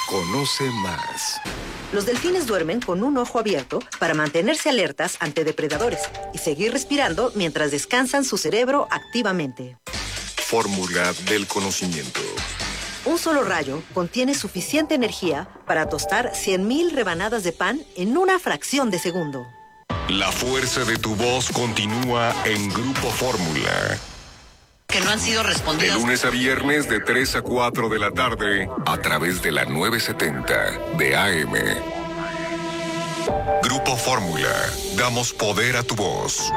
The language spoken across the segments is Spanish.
Conoce más. Los delfines duermen con un ojo abierto para mantenerse alertas ante depredadores y seguir respirando mientras descansan su cerebro activamente. Fórmula del conocimiento. Un solo rayo contiene suficiente energía para tostar 100,000 rebanadas de pan en una fracción de segundo. La fuerza de tu voz continúa en Grupo Fórmula. Que no han sido respondidas. De lunes a viernes de 3 a 4 de la tarde a través de la 970 de AM. Grupo Fórmula. Damos poder a tu voz.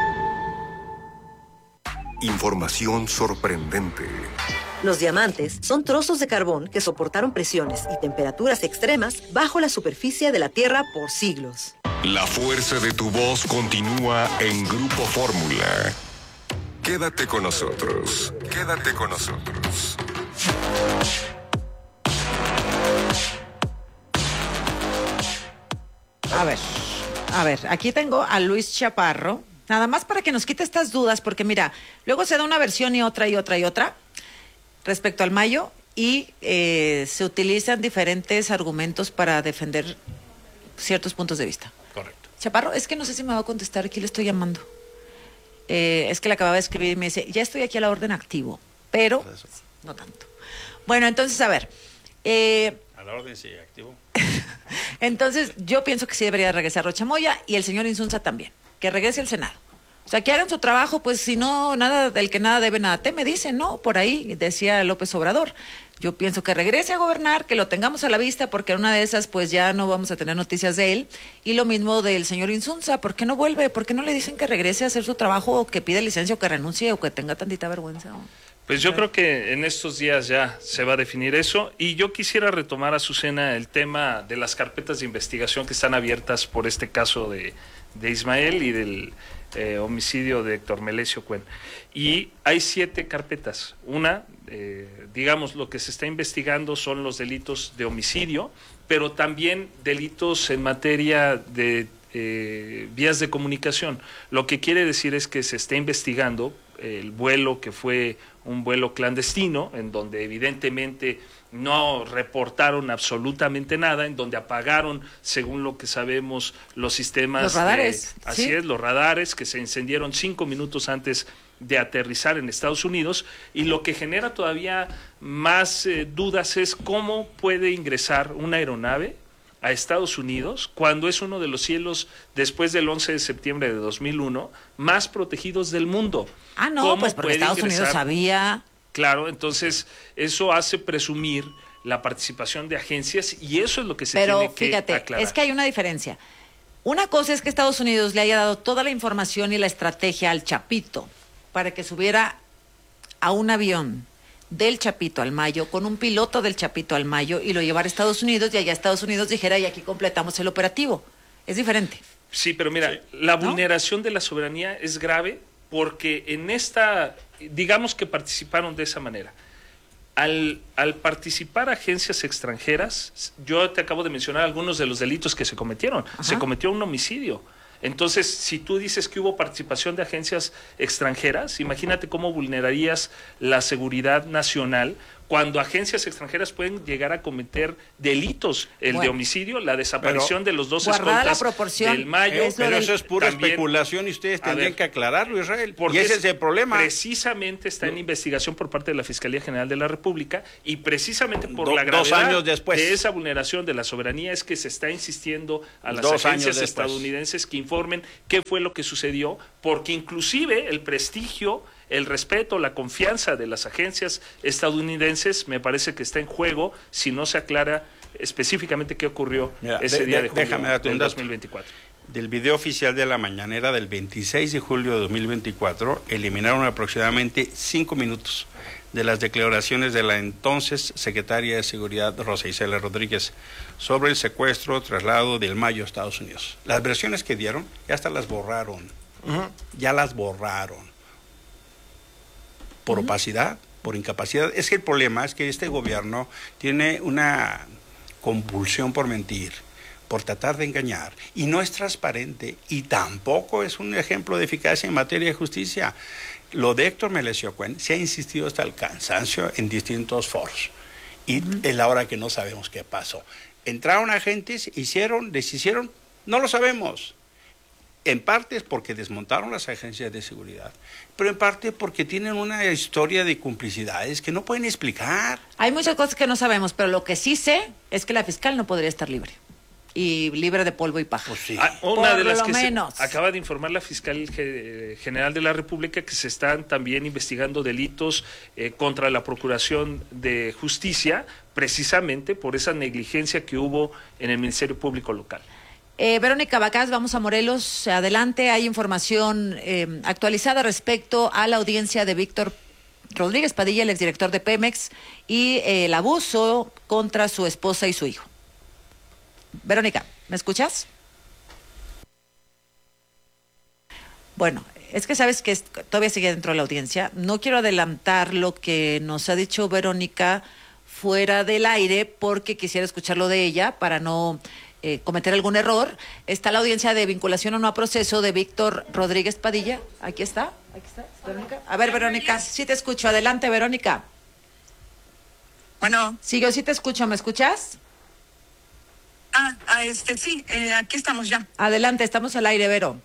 Información sorprendente. Los diamantes son trozos de carbón que soportaron presiones y temperaturas extremas bajo la superficie de la Tierra por siglos. La fuerza de tu voz continúa en Grupo Fórmula. Quédate con nosotros. Quédate con nosotros. A ver, aquí tengo a Luis Chaparro, nada más para que nos quite estas dudas, porque mira, luego se da una versión y otra respecto al mayo y se utilizan diferentes argumentos para defender ciertos puntos de vista. Correcto. Chaparro, es que no sé si me va a contestar, aquí le estoy llamando. Es que le acababa de escribir y me dice, ya estoy aquí a la orden activo, pero no tanto. Bueno, entonces, a ver. A la orden, sí, activo. Entonces, yo pienso que sí debería regresar Rocha Moya y el señor Insunza también, que regrese al Senado. O sea, que hagan su trabajo, pues si no, nada del que nada debe, nada teme, dice, ¿no? Por ahí decía López Obrador. Yo pienso que regrese a gobernar, que lo tengamos a la vista, porque en una de esas, pues ya no vamos a tener noticias de él. Y lo mismo del señor Insunza, ¿por qué no vuelve? ¿Por qué no le dicen que regrese a hacer su trabajo, o que pide licencia, o que renuncie, o que tenga tantita vergüenza? Pues yo creo que en estos días ya se va a definir eso. Y yo quisiera retomar, Azucena, el tema de las carpetas de investigación que están abiertas por este caso de Ismael y del homicidio de Héctor Melesio Cuen. Y hay 7 carpetas. Una, digamos, lo que se está investigando son los delitos de homicidio, pero también delitos en materia de vías de comunicación. Lo que quiere decir es que se está investigando el vuelo que fue un vuelo clandestino, en donde evidentemente no reportaron absolutamente nada, en donde apagaron, según lo que sabemos, los sistemas. Los radares. Así ¿sí? es, los radares que se encendieron 5 minutos antes de aterrizar en Estados Unidos, y lo que genera todavía más dudas es cómo puede ingresar una aeronave a Estados Unidos cuando es uno de los cielos, después del 11 de septiembre de 2001, más protegidos del mundo. Ah, no, pues porque Estados Unidos sabía. Claro, entonces eso hace presumir la participación de agencias, y eso es lo que se tiene que aclarar. Pero fíjate, es que hay una diferencia. Una cosa es que Estados Unidos le haya dado toda la información y la estrategia al Chapito para que subiera a un avión del Chapito al Mayo, con un piloto del Chapito al Mayo, y lo llevara a Estados Unidos, y allá Estados Unidos dijera, y aquí completamos el operativo. Es diferente. Sí, pero mira, la vulneración de la soberanía es grave, porque en esta, digamos que participaron de esa manera. Al participar agencias extranjeras, yo te acabo de mencionar algunos de los delitos que se cometieron. Ajá. Se cometió un homicidio. Entonces, si tú dices que hubo participación de agencias extranjeras, imagínate cómo vulnerarías la seguridad nacional cuando agencias extranjeras pueden llegar a cometer delitos, de homicidio, la desaparición de los 2 escoltas del Mayo. Pero eso es pura especulación, y ustedes tendrían que aclararlo, Israel. Y ese es el problema. Precisamente está en investigación por parte de la Fiscalía General de la República, y precisamente por la gravedad 2 años después de esa vulneración de la soberanía es que se está insistiendo a las agencias estadounidenses que informen qué fue lo que sucedió, porque inclusive el prestigio, el respeto, la confianza de las agencias estadounidenses me parece que está en juego si no se aclara específicamente qué ocurrió ese día de julio del 2024. Del video oficial de la mañanera del 26 de julio de 2024, eliminaron aproximadamente 5 minutos de las declaraciones de la entonces secretaria de Seguridad, Rosa Isela Rodríguez, sobre el secuestro, traslado del Mayo a Estados Unidos. Las versiones que dieron ya hasta las borraron. Ya las borraron. Por opacidad, por incapacidad. Es que el problema es que este gobierno tiene una compulsión por mentir, por tratar de engañar, y no es transparente, y tampoco es un ejemplo de eficacia en materia de justicia. Lo de Héctor Melesio Cuen se ha insistido hasta el cansancio en distintos foros, Y es la hora que no sabemos qué pasó. Entraron agentes, deshicieron, no lo sabemos. En parte es porque desmontaron las agencias de seguridad, pero en parte porque tienen una historia de complicidades que no pueden explicar. Hay muchas cosas que no sabemos, pero lo que sí sé es que la fiscal no podría estar libre. Y libre de polvo y paja. Pues sí. Una de las lo que menos. acaba de informar la fiscal general de la República que se están también investigando delitos contra la Procuración de Justicia, precisamente por esa negligencia que hubo en el Ministerio Público local. Verónica Bacás, vamos a Morelos. Adelante, hay información actualizada respecto a la audiencia de Víctor Rodríguez Padilla, el exdirector de Pemex, y el abuso contra su esposa y su hijo. Verónica, ¿me escuchas? Bueno, es que sabes que todavía sigue dentro de la audiencia. No quiero adelantar lo que nos ha dicho Verónica fuera del aire porque quisiera escucharlo de ella para no cometer algún error. Está la audiencia de vinculación o no a proceso de Víctor Rodríguez Padilla. Aquí está, Verónica. A ver, Verónica, sí te escucho. Adelante, Verónica. Bueno. Sí, yo sí te escucho. ¿Me escuchas? Sí, aquí estamos ya. Adelante, estamos al aire, Vero.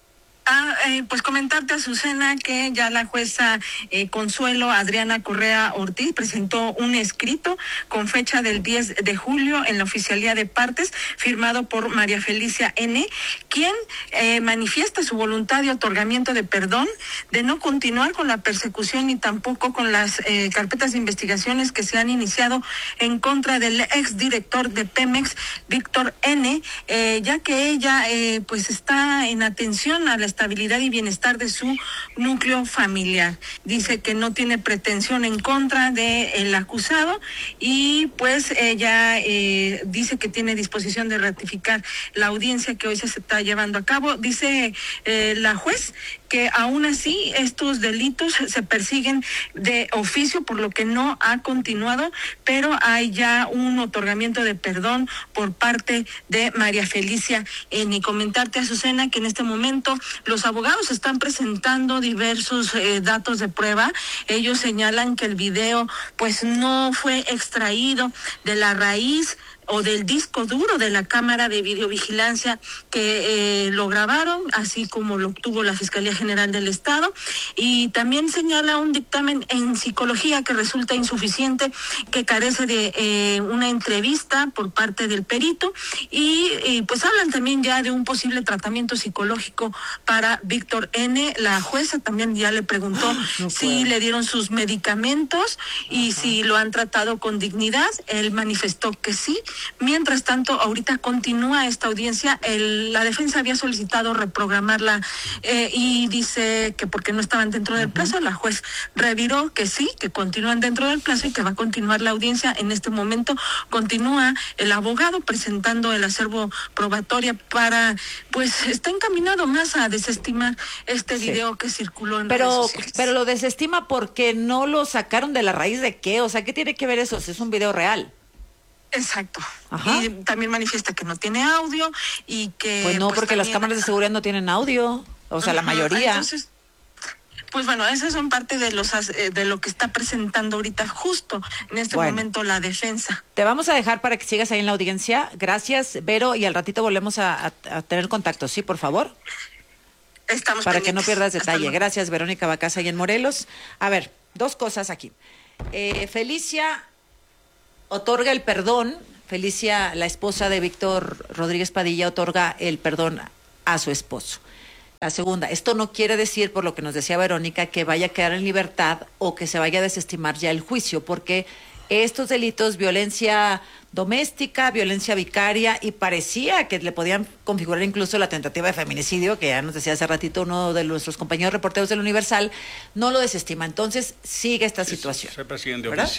Pues comentarte, Azucena, que ya la jueza Consuelo Adriana Correa Ortiz presentó un escrito con fecha del 10 de julio en la Oficialía de Partes, firmado por María Felicia N., quien manifiesta su voluntad de otorgamiento de perdón, de no continuar con la persecución ni tampoco con las carpetas de investigaciones que se han iniciado en contra del exdirector de Pemex, Víctor N., ya que ella pues está en atención a la estabilidad y bienestar de su núcleo familiar. Dice que no tiene pretensión en contra del acusado y pues ella dice que tiene disposición de ratificar la audiencia que hoy se está llevando a cabo. Dice la juez que aún así estos delitos se persiguen de oficio, por lo que no ha continuado, pero hay ya un otorgamiento de perdón por parte de María Felicia N. Y comentarte, Azucena, que en este momento los abogados están presentando diversos datos de prueba. Ellos señalan que el video pues no fue extraído de la raíz o del disco duro de la cámara de videovigilancia que lo grabaron, así como lo obtuvo la Fiscalía General del Estado, y también señala un dictamen en psicología que resulta insuficiente, que carece de una entrevista por parte del perito, y pues hablan también ya de un posible tratamiento psicológico para Víctor N. La jueza también ya le preguntó si le dieron sus medicamentos y si lo han tratado con dignidad. Él manifestó que sí. Mientras tanto, ahorita continúa esta audiencia. La defensa había solicitado reprogramarla y dice que porque no estaban dentro del plazo. La juez reviró que sí, que continúan dentro del plazo y que va a continuar la audiencia. En este momento continúa el abogado presentando el acervo probatoria para, pues está encaminado más a desestimar este video que circuló en redes sociales. Pero lo desestima porque no lo sacaron de la raíz de qué, o sea, ¿qué tiene que ver eso? Si es un video real. Exacto. Ajá. Y también manifiesta que no tiene audio y que... Pues no, porque las cámaras de seguridad no tienen audio, o sea, la mayoría. Entonces, pues bueno, esas son parte de lo que está presentando ahorita justo en este momento la defensa. Te vamos a dejar para que sigas ahí en la audiencia. Gracias, Vero, y al ratito volvemos a tener contacto, ¿sí, por favor? Estamos para pendientes. Que no pierdas detalle. Gracias, Verónica Bacasa, ahí en Morelos. A ver, dos cosas aquí. Felicia otorga el perdón. Felicia, la esposa de Víctor Rodríguez Padilla, otorga el perdón a su esposo. La segunda, esto no quiere decir, por lo que nos decía Verónica, que vaya a quedar en libertad o que se vaya a desestimar ya el juicio, porque estos delitos, violencia doméstica, violencia vicaria, y parecía que le podían configurar incluso la tentativa de feminicidio, que ya nos decía hace ratito uno de nuestros compañeros reporteros del Universal, no lo desestima. Entonces sigue esta situación. Se persiguen de ¿verdad? oficio.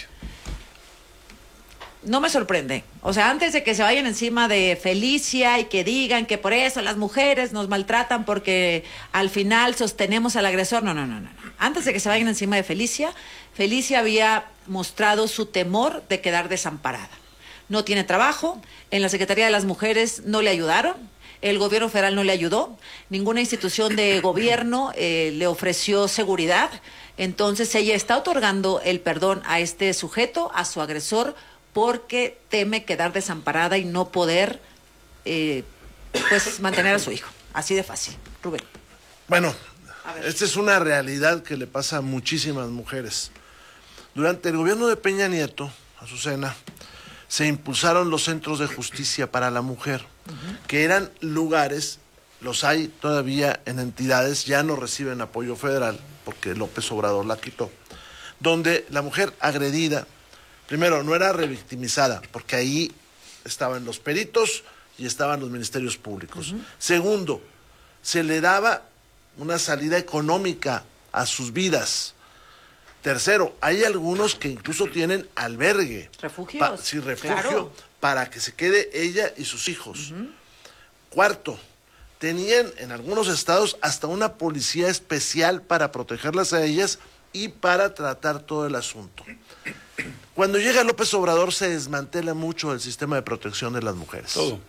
No me sorprende. O sea, antes de que se vayan encima de Felicia y que digan que por eso las mujeres nos maltratan porque al final sostenemos al agresor. No. Antes de que se vayan encima de Felicia, Felicia había mostrado su temor de quedar desamparada. No tiene trabajo, en la Secretaría de las Mujeres no le ayudaron, el gobierno federal no le ayudó, ninguna institución de gobierno le ofreció seguridad. Entonces ella está otorgando el perdón a este sujeto, a su agresor, porque teme quedar desamparada y no poder pues mantener a su hijo. Así de fácil. Rubén. Bueno, esta es una realidad que le pasa a muchísimas mujeres. Durante el gobierno de Peña Nieto, Azucena, se impulsaron los centros de justicia para la mujer, que eran lugares, los hay todavía en entidades, ya no reciben apoyo federal, porque López Obrador la quitó, donde la mujer agredida, primero, no era revictimizada, porque ahí estaban los peritos y estaban los ministerios públicos. Segundo, se le daba una salida económica a sus vidas. Tercero, hay algunos que incluso tienen albergue. Refugios. Sí, refugio, claro, para que se quede ella y sus hijos. Cuarto, tenían en algunos estados hasta una policía especial para protegerlas a ellas y para tratar todo el asunto. Cuando llega López Obrador se desmantela mucho el sistema de protección de las mujeres. Todo.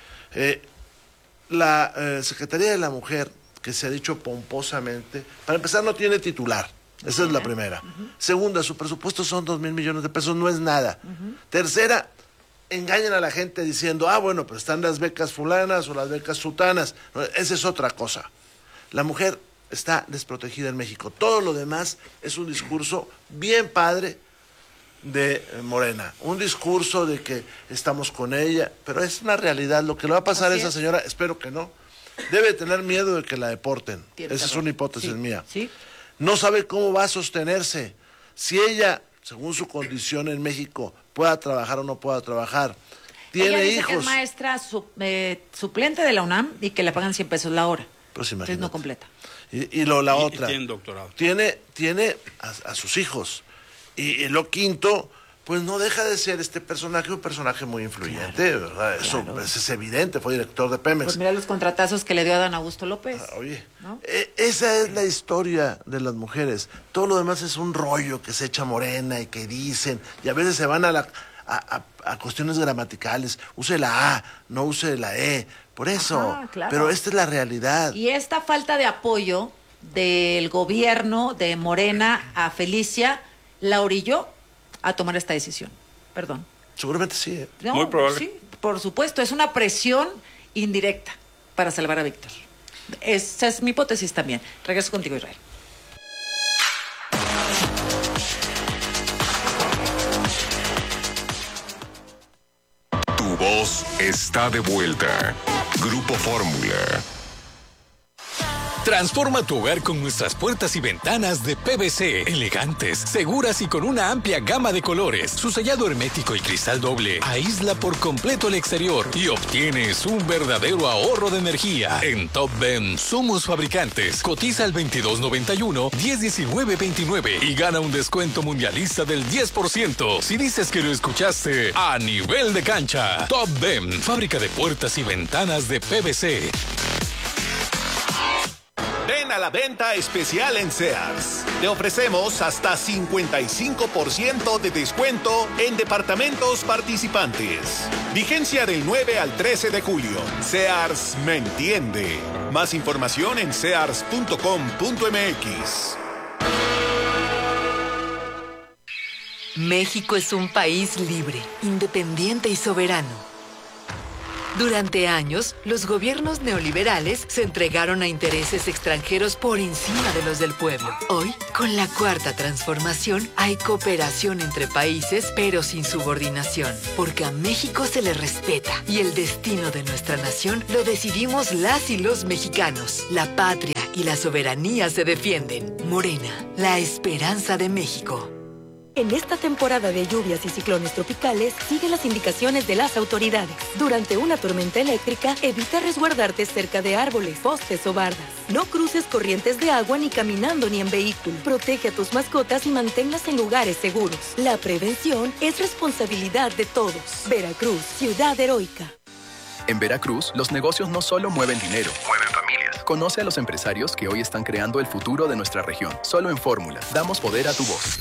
La Secretaría de la Mujer, que se ha dicho pomposamente, para empezar no tiene titular. Esa es la primera. Segunda, su presupuesto son 2,000 millones de pesos, no es nada. Tercera, engañan a la gente diciendo, bueno, pero están las becas fulanas o las becas sutanas. No, esa es otra cosa. La mujer está desprotegida en México. Todo lo demás es un discurso bien padre de Morena. Un discurso de que estamos con ella, pero es una realidad. Lo que le va a pasar a esa señora, espero que no, debe tener miedo de que la deporten. Esa es una hipótesis mía. Sí. No sabe cómo va a sostenerse. Si ella, según su condición en México, pueda trabajar o no pueda trabajar. Tiene ella dice hijos. que es maestra suplente de la UNAM y que le pagan 100 pesos la hora. Pues entonces no completa. Y la otra. Tiene doctorado. Tiene a sus hijos. Y lo quinto, pues no deja de ser este personaje un personaje muy influyente, claro, ¿verdad? Eso es evidente, fue director de Pemex. Pues mira los contratazos que le dio a Dan Augusto López. Oye, ¿no? Esa es la historia de las mujeres. Todo lo demás es un rollo que se echa Morena y que dicen, y a veces se van a cuestiones gramaticales. Use la A, no use la E. Por eso. Claro. Pero esta es la realidad. Y esta falta de apoyo del gobierno de Morena a Felicia la orilló a tomar esta decisión. Perdón. Seguramente sí. No, muy probable. Sí, por supuesto, es una presión indirecta para salvar a Víctor. Esa es mi hipótesis también. Regreso contigo, Israel. Tu voz está de vuelta. Grupo Fórmula. Transforma tu hogar con nuestras puertas y ventanas de PVC, elegantes, seguras y con una amplia gama de colores. Su sellado hermético y cristal doble aísla por completo el exterior y obtienes un verdadero ahorro de energía. En Top Ben somos fabricantes. Cotiza al 2291-101929 y gana un descuento mundialista del 10% si dices que lo escuchaste a nivel de cancha. Top Ben, fábrica de puertas y ventanas de PVC. Ven a la venta especial en Sears. Te ofrecemos hasta 55% de descuento en departamentos participantes. Vigencia del 9 al 13 de julio. Sears me entiende. Más información en sears.com.mx. México es un país libre, independiente y soberano. Durante años, los gobiernos neoliberales se entregaron a intereses extranjeros por encima de los del pueblo. Hoy, con la Cuarta Transformación, hay cooperación entre países, pero sin subordinación, porque a México se le respeta y el destino de nuestra nación lo decidimos las y los mexicanos. La patria y la soberanía se defienden. Morena, la esperanza de México. En esta temporada de lluvias y ciclones tropicales, sigue las indicaciones de las autoridades. Durante una tormenta eléctrica, evita resguardarte cerca de árboles, postes o bardas. No cruces corrientes de agua ni caminando ni en vehículo. Protege a tus mascotas y manténlas en lugares seguros. La prevención es responsabilidad de todos. Veracruz, ciudad heroica. En Veracruz, los negocios no solo mueven dinero, mueven familias. Conoce a los empresarios que hoy están creando el futuro de nuestra región. Solo en Fórmula, damos poder a tu voz.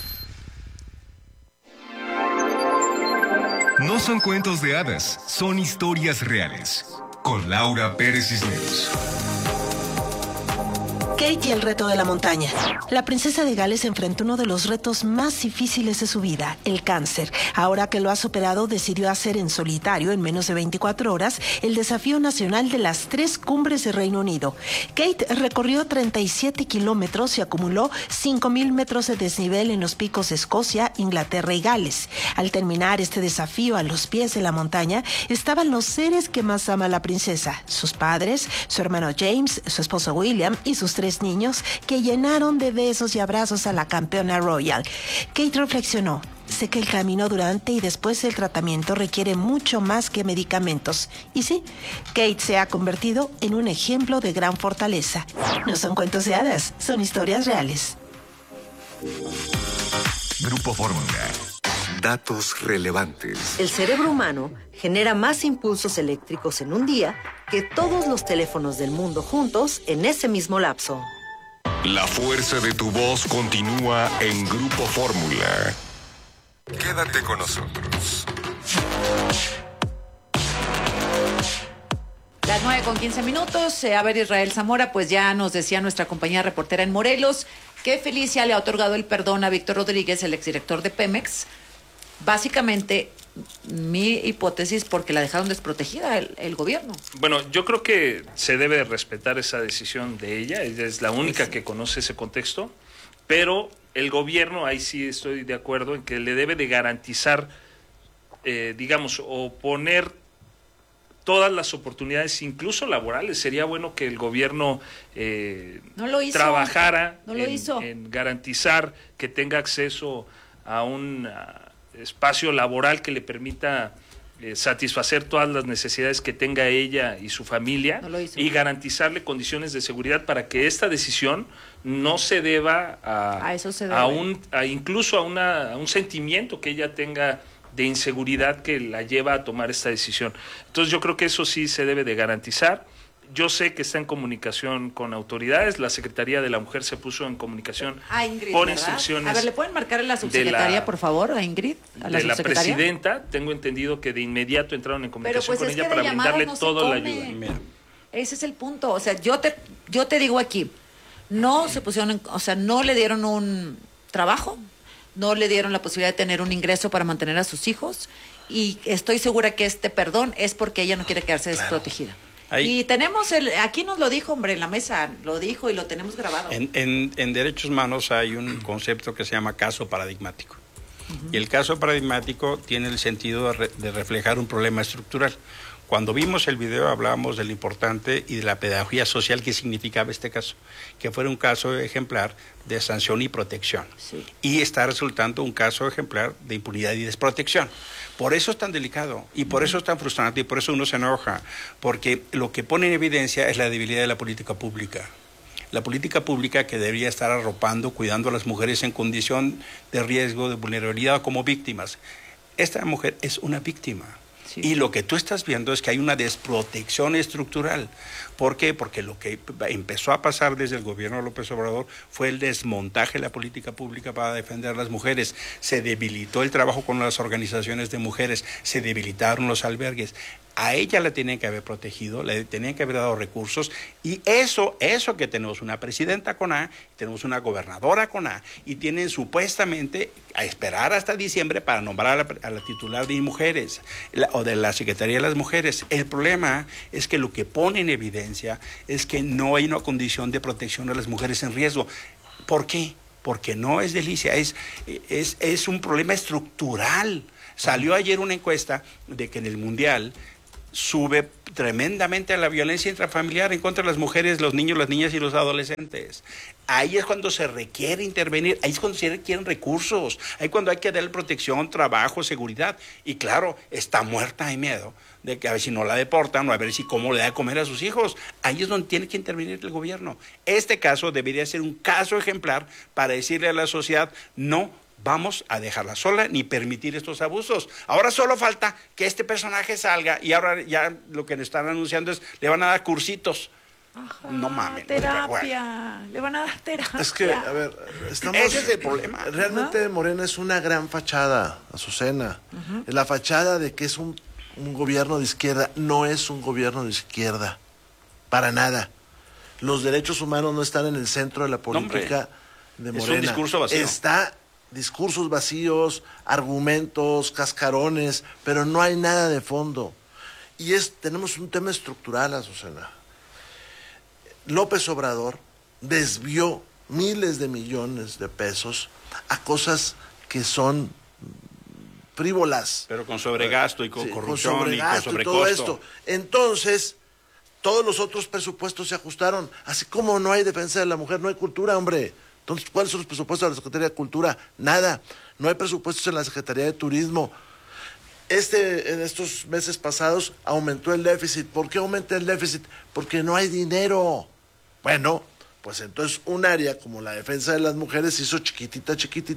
No son cuentos de hadas, son historias reales. Con Laura Pérez Cisneros. Kate y el reto de la montaña. La princesa de Gales enfrentó uno de los retos más difíciles de su vida, el cáncer. Ahora que lo ha superado, decidió hacer en solitario, en menos de 24 horas, el desafío nacional de las 3 cumbres de Reino Unido. Kate recorrió 37 kilómetros y acumuló 5,000 metros de desnivel en los picos de Escocia, Inglaterra y Gales. Al terminar este desafío a los pies de la montaña, estaban los seres que más ama la princesa, sus padres, su hermano James, su esposo William y sus 3 niños, que llenaron de besos y abrazos a la campeona royal. Kate reflexionó: sé que el camino durante y después del tratamiento requiere mucho más que medicamentos. Y sí, Kate se ha convertido en un ejemplo de gran fortaleza. No son cuentos de hadas, son historias reales. Grupo Fórmula. Datos relevantes. El cerebro humano genera más impulsos eléctricos en un día que todos los teléfonos del mundo juntos en ese mismo lapso. La fuerza de tu voz continúa en Grupo Fórmula. Quédate con nosotros. Las 9:15. A ver, Israel Zamora, pues ya nos decía nuestra compañera reportera en Morelos que Felicia le ha otorgado el perdón a Víctor Rodríguez, el exdirector de Pemex. Básicamente, mi hipótesis, porque la dejaron desprotegida el gobierno. Bueno, yo creo que se debe respetar esa decisión de ella. Ella es la única que conoce ese contexto, pero el gobierno, ahí sí estoy de acuerdo en que le debe de garantizar, digamos, o poner todas las oportunidades, incluso laborales. Sería bueno que el gobierno no lo hizo. Trabajara no lo hizo. en garantizar que tenga acceso a un espacio laboral que le permita satisfacer todas las necesidades que tenga ella y su familia, y garantizarle condiciones de seguridad para que esta decisión no se deba incluso a un sentimiento que ella tenga de inseguridad que la lleva a tomar esta decisión. Entonces yo creo que eso sí se debe de garantizar. Yo sé que está en comunicación con autoridades. La Secretaría de la Mujer se puso en comunicación Ingrid, por ¿verdad? instrucciones. A ver, ¿le pueden marcar a la subsecretaria, por favor, a Ingrid? ¿A la subsecretaria? Presidenta. Tengo entendido que de inmediato entraron en comunicación con ella para brindarle toda la ayuda. Ese es el punto. O sea, yo te digo aquí, no se pusieron, no le dieron un trabajo, no le dieron la posibilidad de tener un ingreso para mantener a sus hijos, y estoy segura que este perdón es porque ella no quiere quedarse desprotegida. Y tenemos aquí nos lo dijo, hombre, en la mesa, lo dijo y lo tenemos grabado. En derechos humanos hay un concepto que se llama caso paradigmático. Y el caso paradigmático tiene el sentido de reflejar un problema estructural. Cuando vimos el video hablábamos de lo importante y de la pedagogía social que significaba este caso, que fuera un caso ejemplar de sanción y protección. Sí. Y está resultando un caso ejemplar de impunidad y desprotección. Por eso es tan delicado y por eso es tan frustrante y por eso uno se enoja, porque lo que pone en evidencia es la debilidad de la política pública. La política pública que debería estar arropando, cuidando a las mujeres en condición de riesgo, de vulnerabilidad como víctimas. Esta mujer es una víctima. Sí. Y lo que tú estás viendo es que hay una desprotección estructural. ¿Por qué? Porque lo que empezó a pasar desde el gobierno de López Obrador fue el desmontaje de la política pública para defender a las mujeres. Se debilitó el trabajo con las organizaciones de mujeres, se debilitaron los albergues. A ella la tenían que haber protegido, le tenían que haber dado recursos, y eso que tenemos una presidenta con A, tenemos una gobernadora con A, y tienen supuestamente a esperar hasta diciembre para nombrar a la titular de mujeres o de la Secretaría de las Mujeres. El problema es que lo que pone en evidencia es que no hay una condición de protección a las mujeres en riesgo. ¿Por qué? Porque no es delicia, es un problema estructural. Salió ayer una encuesta de que en el Mundial sube tremendamente a la violencia intrafamiliar en contra de las mujeres, los niños, las niñas y los adolescentes. Ahí es cuando se requiere intervenir, ahí es cuando se requieren recursos, ahí es cuando hay que darle protección, trabajo, seguridad. Y claro, está muerta de miedo de que a ver si no la deportan o a ver si cómo le da de comer a sus hijos. Ahí es donde tiene que intervenir el gobierno. Este caso debería ser un caso ejemplar para decirle a la sociedad: no vamos a dejarla sola ni permitir estos abusos. Ahora solo falta que este personaje salga y ahora ya lo que le están anunciando es le van a dar cursitos. Ajá, no mames. Terapia. Bueno. Le van a dar terapia. Es que, a ver, ese es el problema. Realmente Morena es una gran fachada, Azucena. Es la fachada de que es un gobierno de izquierda. No es un gobierno de izquierda. Para nada. Los derechos humanos no están en el centro de la política de Morena. Es un discurso vacío. Está discursos vacíos, argumentos, cascarones, pero no hay nada de fondo. Y tenemos un tema estructural, Azucena. López Obrador desvió miles de millones de pesos a cosas que son frívolas. Pero con sobregasto y con corrupción con sobregasto y con todo esto. Entonces, todos los otros presupuestos se ajustaron. Así como no hay defensa de la mujer, no hay cultura, hombre. Entonces, ¿cuáles son los presupuestos de la Secretaría de Cultura? Nada. No hay presupuestos en la Secretaría de Turismo. En estos meses pasados aumentó el déficit. ¿Por qué aumenta el déficit? Porque no hay dinero. Bueno, pues entonces un área como la defensa de las mujeres se hizo chiquitita,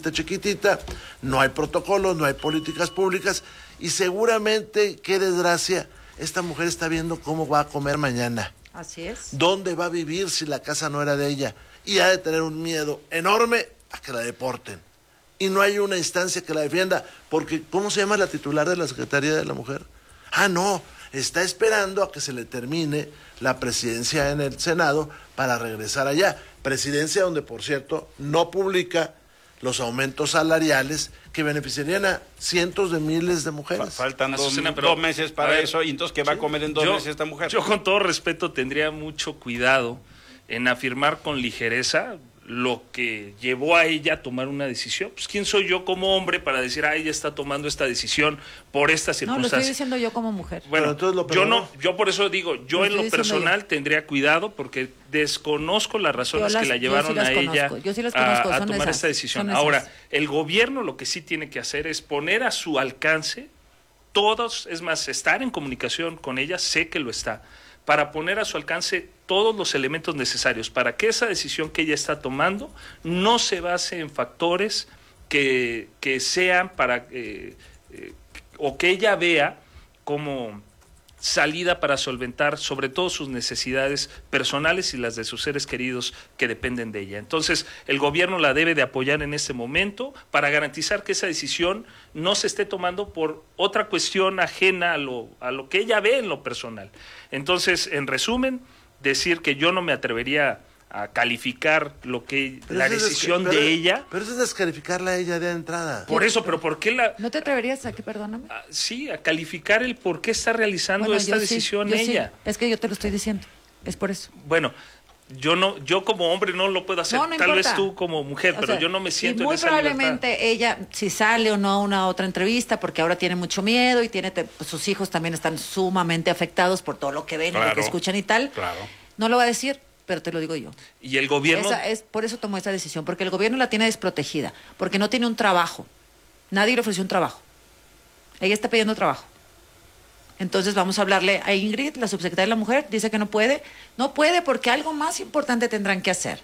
no hay protocolos, no hay políticas públicas y seguramente, qué desgracia, esta mujer está viendo cómo va a comer mañana. Así es. ¿Dónde va a vivir si la casa no era de ella? Y ha de tener un miedo enorme a que la deporten. Y no hay una instancia que la defienda, porque ¿cómo se llama la titular de la Secretaría de la Mujer? No, está esperando a que se le termine la presidencia en el Senado para regresar allá. Presidencia donde, por cierto, no publica los aumentos salariales que beneficiarían a cientos de miles de mujeres. Faltan dos meses para eso, y entonces ¿qué va a comer en 2 meses esta mujer? Yo con todo respeto tendría mucho cuidado en afirmar con ligereza lo que llevó a ella a tomar una decisión. Pues ¿quién soy yo como hombre para decir, ella está tomando esta decisión por estas circunstancias? No, lo estoy diciendo yo como mujer. Bueno, yo por eso digo, yo en lo personal tendría cuidado porque desconozco las razones que la llevaron a ella a tomar esta decisión. Ahora, el gobierno lo que sí tiene que hacer es poner a su alcance todos, es más, estar en comunicación con ella, sé que lo está, para poner a su alcance todos los elementos necesarios para que esa decisión que ella está tomando no se base en factores que sean para o que ella vea como salida para solventar sobre todo sus necesidades personales y las de sus seres queridos que dependen de ella. Entonces, el gobierno la debe de apoyar en este momento para garantizar que esa decisión no se esté tomando por otra cuestión ajena a lo que ella ve en lo personal. Entonces, en resumen, decir que yo no me atrevería a calificar lo que la decisión de ella. Pero eso es descalificarla a ella de entrada. Por eso, pero ¿por qué la...? ¿No te atreverías a qué, perdóname? Sí, a calificar el por qué está realizando esta decisión ella. Sí. Es que yo te lo estoy diciendo, es por eso. Bueno, yo como hombre no lo puedo hacer, tal vez tú como mujer, pero yo no me siento en esa libertad. Muy probablemente ella, si sale o no a una otra entrevista, porque ahora tiene mucho miedo y sus hijos también están sumamente afectados por todo lo que ven y lo que escuchan y tal, no lo va a decir, pero te lo digo yo. Y el gobierno... Por eso tomó esta decisión, porque el gobierno la tiene desprotegida, porque no tiene un trabajo. Nadie le ofreció un trabajo. Ella está pidiendo trabajo. Entonces vamos a hablarle a Ingrid, la subsecretaria de la Mujer, dice que no puede. No puede porque algo más importante tendrán que hacer.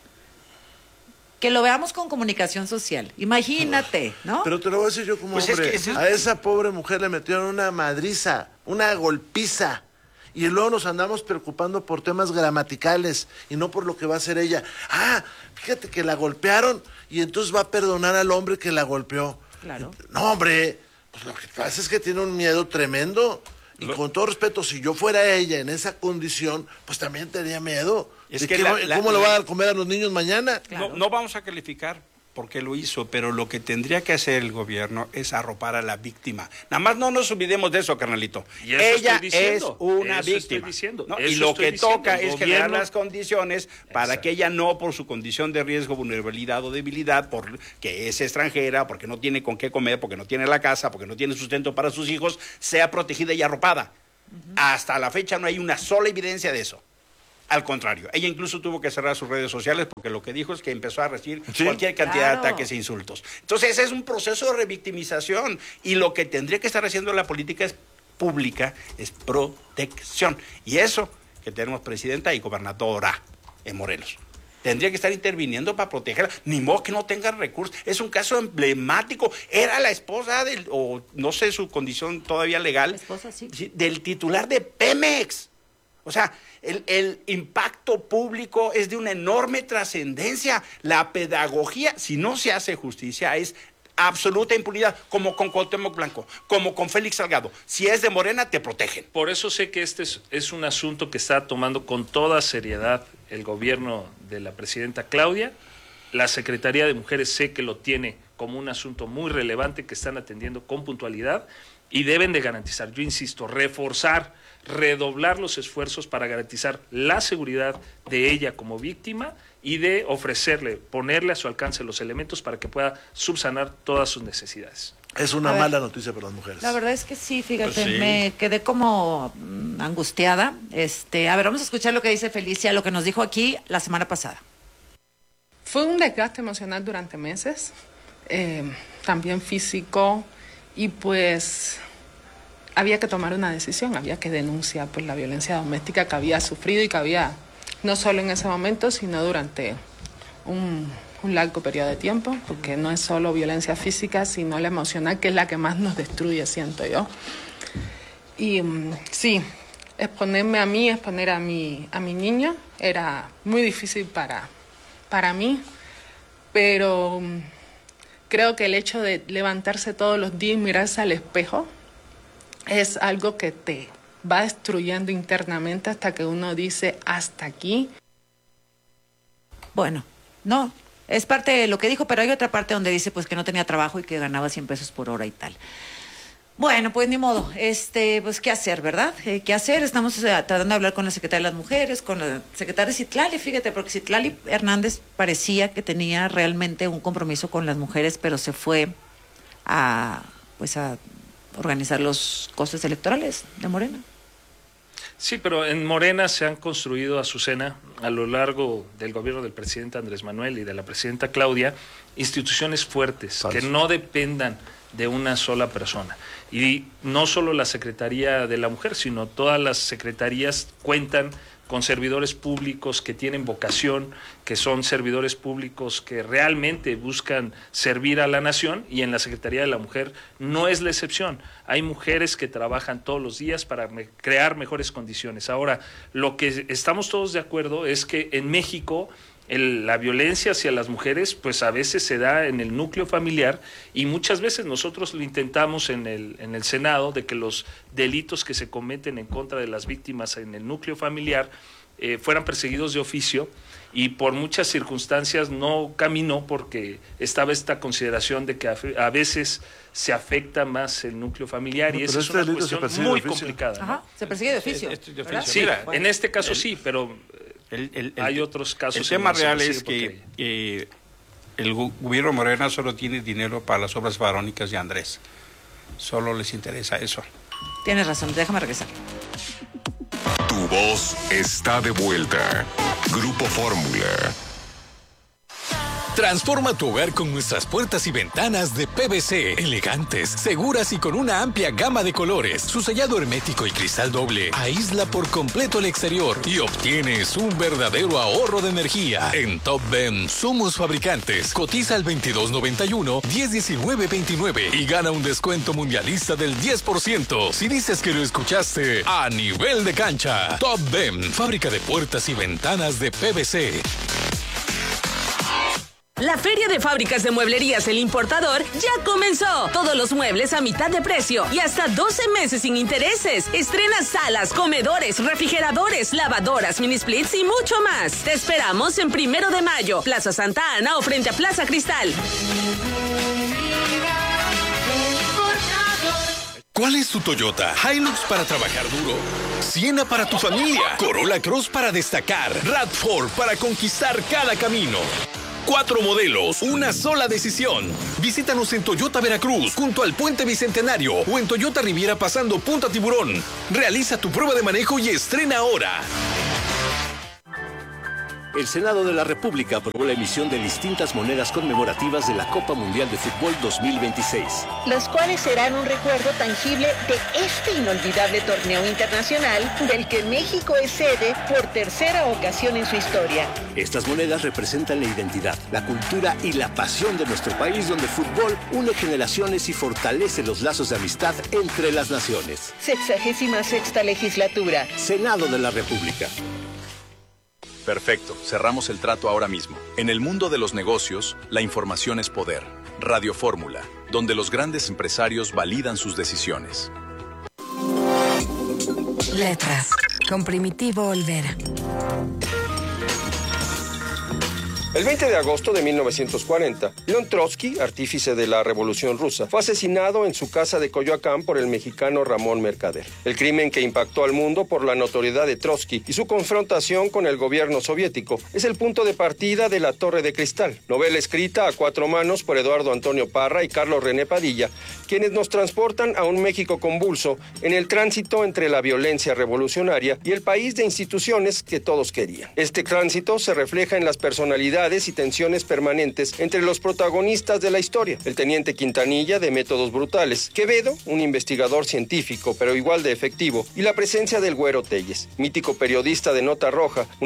Que lo veamos con comunicación social. Imagínate, ¿no? Pero te lo voy a decir yo como hombre. A esa pobre mujer le metieron una madriza, una golpiza. Y luego nos andamos preocupando por temas gramaticales y no por lo que va a hacer ella. Fíjate que la golpearon y entonces va a perdonar al hombre que la golpeó. Claro. No, hombre, pues lo que pasa es que tiene un miedo tremendo. Y con todo respeto, si yo fuera ella en esa condición, pues también tendría miedo. ¿Cómo le va a dar comer a los niños mañana? Claro. No vamos a calificar porque lo hizo, pero lo que tendría que hacer el gobierno es arropar a la víctima. Nada más no nos olvidemos de eso, carnalito. Ella es una víctima. ¿No? Y lo que toca es generar las condiciones para que ella no, por su condición de riesgo, vulnerabilidad o debilidad, porque es extranjera, porque no tiene con qué comer, porque no tiene la casa, porque no tiene sustento para sus hijos, sea protegida y arropada. Hasta la fecha no hay una sola evidencia de eso. Al contrario, ella incluso tuvo que cerrar sus redes sociales porque lo que dijo es que empezó a recibir cualquier cantidad de ataques e insultos. Entonces, ese es un proceso de revictimización y lo que tendría que estar haciendo la política pública es protección. Y eso que tenemos presidenta y gobernadora en Morelos. Tendría que estar interviniendo para protegerla, ni modo que no tenga recursos. Es un caso emblemático. Era la esposa o no sé su condición todavía legal, esposa, sí, del titular de Pemex. O sea, el impacto público es de una enorme trascendencia. La pedagogía, si no se hace justicia, es absoluta impunidad, como con Cuauhtémoc Blanco, como con Félix Salgado. Si es de Morena, te protegen. Por eso sé que este es un asunto que está tomando con toda seriedad el gobierno de la presidenta Claudia. La Secretaría de Mujeres sé que lo tiene como un asunto muy relevante que están atendiendo con puntualidad y deben de garantizar, yo insisto, reforzar, redoblar los esfuerzos para garantizar la seguridad de ella como víctima y de ofrecerle, ponerle a su alcance los elementos para que pueda subsanar todas sus necesidades. Es una mala noticia para las mujeres. La verdad es que sí, fíjate, Pues sí. me quedé como angustiada. A ver, vamos a escuchar lo que dice Felicia, lo que nos dijo aquí la semana pasada. Fue un desgaste emocional durante meses, también físico, y pues había que tomar una decisión, había que denunciar pues la violencia doméstica que había sufrido y que había, no solo en ese momento, sino durante un largo periodo de tiempo, porque no es solo violencia física, sino la emocional, que es la que más nos destruye, siento yo. Y sí, exponerme a mí, exponer a mi niño, era muy difícil para mí, pero creo que el hecho de levantarse todos los días y mirarse al espejo es algo que te va destruyendo internamente hasta que uno dice hasta aquí. Bueno, no, es parte de lo que dijo, pero hay otra parte donde dice pues que no tenía trabajo y que ganaba 100 pesos por hora y tal. Bueno, pues ni modo, pues qué hacer, ¿verdad? ¿Qué hacer? Estamos tratando de hablar con la secretaria de las Mujeres, con la secretaria Citlali, fíjate, porque Citlali Hernández parecía que tenía realmente un compromiso con las mujeres, pero se fue a organizar los costes electorales de Morena. Sí, pero en Morena se han construido, Azucena, a lo largo del gobierno del presidente Andrés Manuel y de la presidenta Claudia, instituciones fuertes que no dependan de una sola persona. Y no solo la Secretaría de la Mujer, sino todas las secretarías cuentan con servidores públicos que tienen vocación, que son servidores públicos que realmente buscan servir a la nación, y en la Secretaría de la Mujer no es la excepción. Hay mujeres que trabajan todos los días para crear mejores condiciones. Ahora, lo que estamos todos de acuerdo es que en México la violencia hacia las mujeres pues a veces se da en el núcleo familiar, y muchas veces nosotros lo intentamos en el Senado, de que los delitos que se cometen en contra de las víctimas en el núcleo familiar fueran perseguidos de oficio, y por muchas circunstancias no caminó porque estaba esta consideración de que a veces se afecta más el núcleo familiar, y esa es una cuestión muy complicada, ¿no? Ajá, se persigue de oficio. Sí, mira, en este caso sí, pero hay otros casos. El tema real es que el gobierno Morena solo tiene dinero para las obras faraónicas de Andrés. Solo les interesa eso. Tienes razón, déjame regresar. Tu voz está de vuelta. Grupo Fórmula. Transforma tu hogar con nuestras puertas y ventanas de PVC, elegantes, seguras y con una amplia gama de colores. Su sellado hermético y cristal doble aísla por completo el exterior y obtienes un verdadero ahorro de energía. En Top Ben somos fabricantes. Cotiza al 2291-101929 y gana un descuento mundialista del 10%. Si dices que lo escuchaste a nivel de cancha. Top Ben, fábrica de puertas y ventanas de PVC. La Feria de Fábricas de Mueblerías El Importador ya comenzó. Todos los muebles a mitad de precio y hasta 12 meses sin intereses. Estrena salas, comedores, refrigeradores, lavadoras, mini splits y mucho más. Te esperamos en 1 de mayo, Plaza Santa Ana o frente a Plaza Cristal. ¿Cuál es tu Toyota? Hilux para trabajar duro, Siena para tu familia, Corolla Cross para destacar, RAV4 para conquistar cada camino. 4 modelos, una sola decisión. Visítanos en Toyota Veracruz, junto al Puente Bicentenario, o en Toyota Riviera pasando Punta Tiburón. Realiza tu prueba de manejo y estrena ahora. El Senado de la República aprobó la emisión de distintas monedas conmemorativas de la Copa Mundial de Fútbol 2026. Los cuales serán un recuerdo tangible de este inolvidable torneo internacional del que México es sede por tercera ocasión en su historia. Estas monedas representan la identidad, la cultura y la pasión de nuestro país, donde el fútbol une generaciones y fortalece los lazos de amistad entre las naciones. 66ª legislatura. Senado de la República. Perfecto, cerramos el trato ahora mismo. En el mundo de los negocios, la información es poder. Radio Fórmula, donde los grandes empresarios validan sus decisiones. Letras, con Primitivo Olvera. El 20 de agosto de 1940, León Trotsky, artífice de la Revolución Rusa, fue asesinado en su casa de Coyoacán por el mexicano Ramón Mercader. El crimen que impactó al mundo por la notoriedad de Trotsky y su confrontación con el gobierno soviético es el punto de partida de La Torre de Cristal, novela escrita a 4 manos por Eduardo Antonio Parra y Carlos René Padilla, quienes nos transportan a un México convulso en el tránsito entre la violencia revolucionaria y el país de instituciones que todos querían. Este tránsito se refleja en las personalidades y tensiones permanentes entre los protagonistas de la historia. El teniente Quintanilla, de métodos brutales; Quevedo, un investigador científico pero igual de efectivo; y la presencia del Güero Telles, mítico periodista de Nota Roja,